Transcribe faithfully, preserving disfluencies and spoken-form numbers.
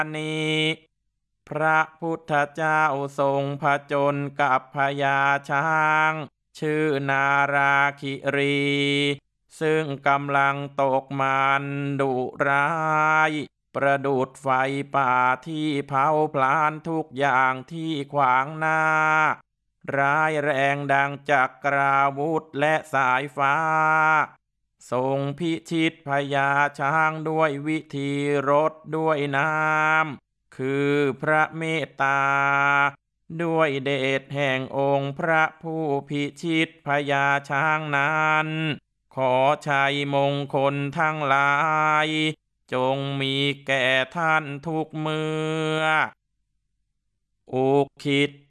นี้พระพุทธเจ้าทรงผจญกับพญาช้างชื่อนาราคิรีซึ่งกำลังตกมันดุร้ายประดุจไฟป่าที่เผาพลานทุกอย่างที่ขวางหน้าร้ายแรงดังจักราวุธและสายฟ้าทรงพิชิตพญาช้างด้วยวิธีรดด้วยน้ำคือพระเมตตาด้วยเดชแห่งองค์พระผู้พิชิตพญาช้างนั้นขอชัยมงคลทั้งหลายจงมีแก่ท่านทุกเมื่ออุคิ